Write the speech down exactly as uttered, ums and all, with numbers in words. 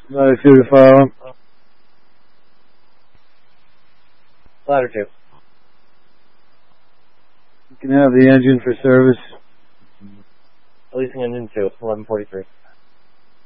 Latitude to follow. Ladder two. You can have the engine for service. Releasing engine two, eleven forty-three.